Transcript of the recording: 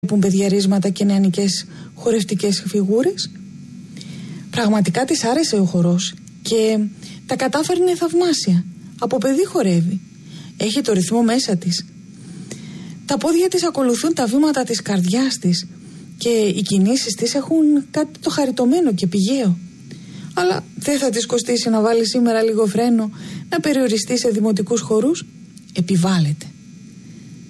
που παιδιαρίσματα και νεανικές χορευτικές φιγούρες. Πραγματικά της άρεσε ο χορός και τα κατάφερνε θαυμάσια. Από παιδί χορεύει. Έχει το ρυθμό μέσα της. Τα πόδια της ακολουθούν τα βήματα της καρδιάς της και οι κινήσεις της έχουν κάτι το χαριτωμένο και πηγαίο. Αλλά δεν θα της κοστίσει να βάλει σήμερα λίγο φρένο, να περιοριστεί σε δημοτικούς χορούς. Επιβάλλεται.